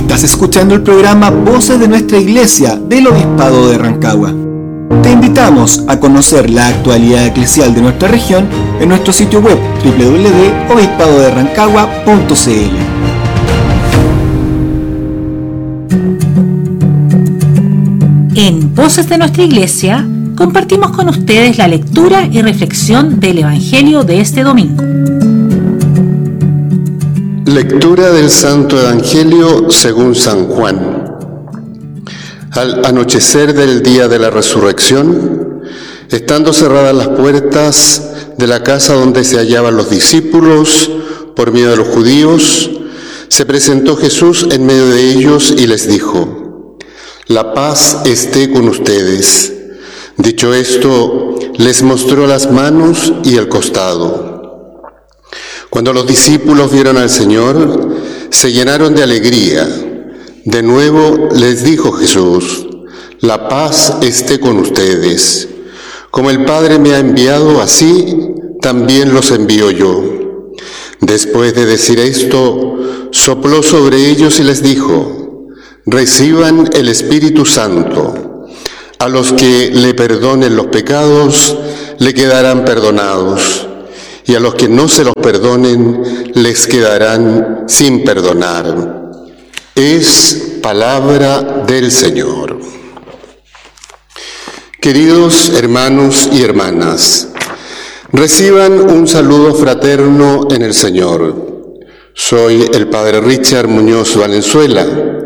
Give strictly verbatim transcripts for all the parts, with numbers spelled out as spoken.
Estás escuchando el programa Voces de Nuestra Iglesia del Obispado de Rancagua. Te invitamos a conocer la actualidad eclesial de nuestra región en nuestro sitio web doble u doble u doble u punto obispado de rancagua punto c l. En Voces de Nuestra Iglesia compartimos con ustedes la lectura y reflexión del Evangelio de este domingo. Lectura del Santo Evangelio según San Juan. Al anochecer del día de la resurrección, estando cerradas las puertas de la casa donde se hallaban los discípulos, por miedo a los judíos, se presentó Jesús en medio de ellos y les dijo: «La paz esté con ustedes». Dicho esto, les mostró las manos y el costado. Cuando los discípulos vieron al Señor, se llenaron de alegría. De nuevo les dijo Jesús: «La paz esté con ustedes. Como el Padre me ha enviado, así también los envío yo». Después de decir esto, sopló sobre ellos y les dijo: «Reciban el Espíritu Santo. A los que le perdonen los pecados, le quedarán perdonados, y a los que no se los perdonen, les quedarán sin perdonar». Es palabra del Señor. Queridos hermanos y hermanas, reciban un saludo fraterno en el Señor. Soy el Padre Richard Muñoz Valenzuela,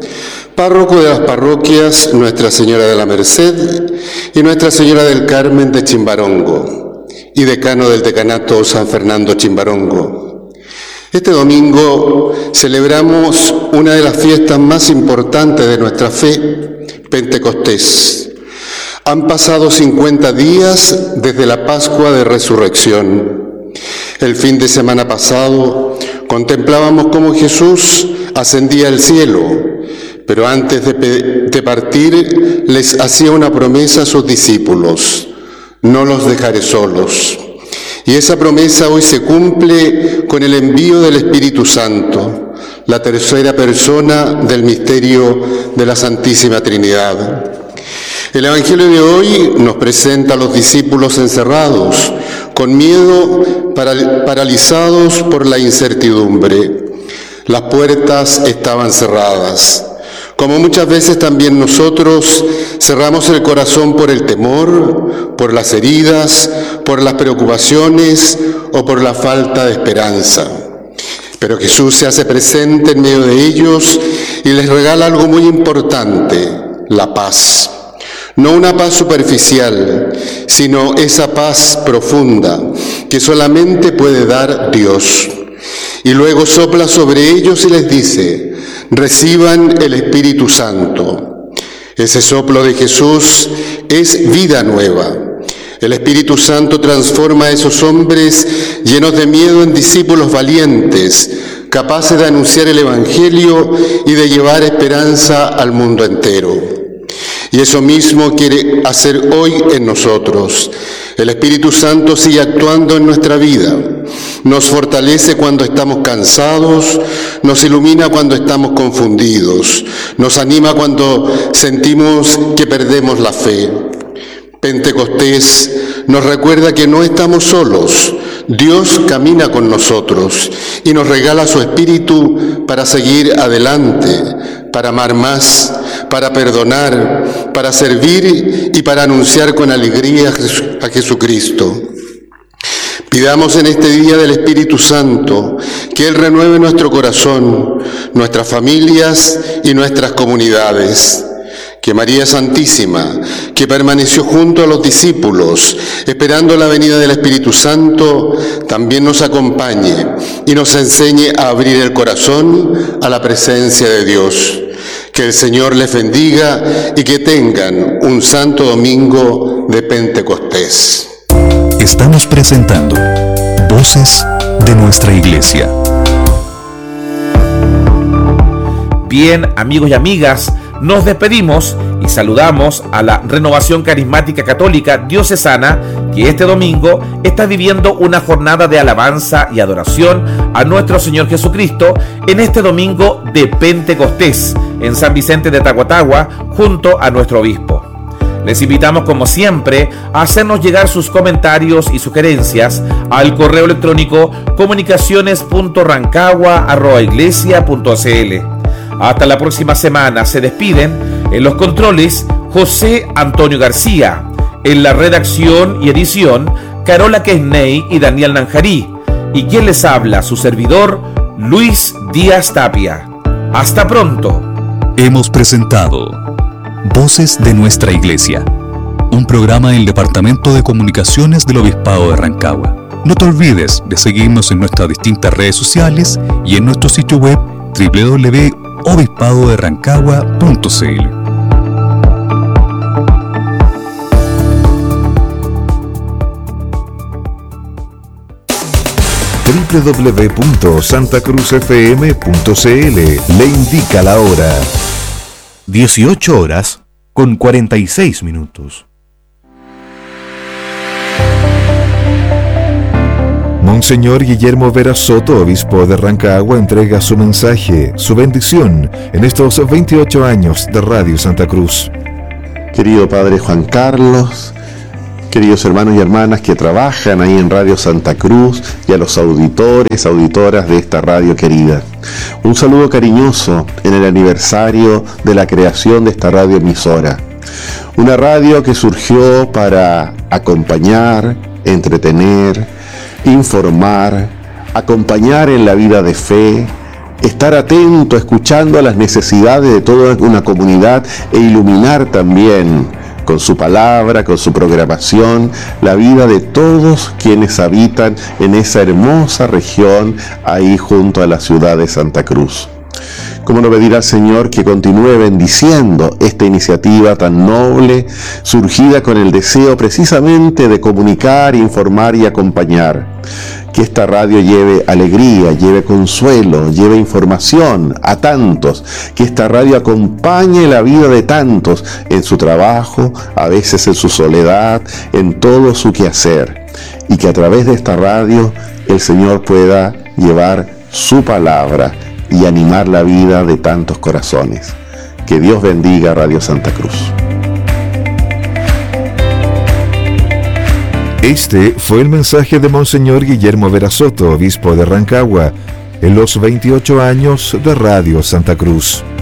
párroco de las parroquias Nuestra Señora de la Merced y Nuestra Señora del Carmen de Chimbarongo, y decano del decanato San Fernando Chimbarongo. Este domingo celebramos una de las fiestas más importantes de nuestra fe, Pentecostés. Han pasado cincuenta días desde la Pascua de Resurrección. El fin de semana pasado contemplábamos cómo Jesús ascendía al cielo, pero antes de, de partir les hacía una promesa a sus discípulos: «No los dejaré solos». Y esa promesa hoy se cumple con el envío del Espíritu Santo, la tercera persona del misterio de la Santísima Trinidad. El Evangelio de hoy nos presenta a los discípulos encerrados, con miedo, paral- paralizados por la incertidumbre. Las puertas estaban cerradas. Como muchas veces también nosotros cerramos el corazón por el temor, por las heridas, por las preocupaciones o por la falta de esperanza. Pero Jesús se hace presente en medio de ellos y les regala algo muy importante: la paz. No una paz superficial, sino esa paz profunda que solamente puede dar Dios. Y luego sopla sobre ellos y les dice: «Reciban el Espíritu Santo». Ese soplo de Jesús es vida nueva. El Espíritu Santo transforma a esos hombres llenos de miedo en discípulos valientes, capaces de anunciar el Evangelio y de llevar esperanza al mundo entero. Y eso mismo quiere hacer hoy en nosotros. El Espíritu Santo sigue actuando en nuestra vida. Nos fortalece cuando estamos cansados, nos ilumina cuando estamos confundidos, nos anima cuando sentimos que perdemos la fe. Pentecostés nos recuerda que no estamos solos. Dios camina con nosotros y nos regala su Espíritu para seguir adelante, para amar más, para perdonar, para servir y para anunciar con alegría a Jesucristo. Pidamos en este día del Espíritu Santo que Él renueve nuestro corazón, nuestras familias y nuestras comunidades. Que María Santísima, que permaneció junto a los discípulos, esperando la venida del Espíritu Santo, también nos acompañe y nos enseñe a abrir el corazón a la presencia de Dios. Que el Señor les bendiga y que tengan un santo domingo de Pentecostés. Estamos presentando Voces de Nuestra Iglesia. Bien, amigos y amigas, nos despedimos Y saludamos a la Renovación Carismática Católica Diocesana, que este domingo está viviendo una jornada de alabanza y adoración a nuestro Señor Jesucristo en este domingo de Pentecostés en San Vicente de Tahuatahua, junto a nuestro obispo. Les invitamos, como siempre, a hacernos llegar sus comentarios y sugerencias al correo electrónico comunicaciones punto rancagua arroba iglesia punto c l. Hasta la próxima semana. Se despiden en los controles José Antonio García, en la redacción y edición Carola Quesney y Daniel Nanjarí, y quien les habla, su servidor Luis Díaz Tapia. Hasta pronto. Hemos presentado Voces de Nuestra Iglesia, un programa del Departamento de Comunicaciones del Obispado de Rancagua. No te olvides de seguirnos en nuestras distintas redes sociales y en nuestro sitio web doble u doble u doble u punto obispado de rancagua punto c l. doble u doble u doble u punto santa cruz f m punto c l le indica la hora. dieciocho horas con cuarenta y seis minutos. Monseñor Guillermo Vera Soto, obispo de Rancagua, entrega su mensaje, su bendición en estos veintiocho años de Radio Santa Cruz. Querido Padre Juan Carlos, queridos hermanos y hermanas que trabajan ahí en Radio Santa Cruz y a los auditores, auditoras de esta radio querida. Un saludo cariñoso en el aniversario de la creación de esta radio emisora. Una radio que surgió para acompañar, entretener, informar, acompañar en la vida de fe, estar atento, escuchando a las necesidades de toda una comunidad e iluminar también con su palabra, con su programación, la vida de todos quienes habitan en esa hermosa región ahí junto a la ciudad de Santa Cruz. ¿Cómo no pedir al Señor que continúe bendiciendo esta iniciativa tan noble, surgida con el deseo precisamente de comunicar, informar y acompañar? Que esta radio lleve alegría, lleve consuelo, lleve información a tantos, que esta radio acompañe la vida de tantos en su trabajo, a veces en su soledad, en todo su quehacer, y que a través de esta radio el Señor pueda llevar su palabra y animar la vida de tantos corazones. Que Dios bendiga Radio Santa Cruz. Este fue el mensaje de Monseñor Guillermo Vera Soto, obispo de Rancagua, en los veintiocho años de Radio Santa Cruz.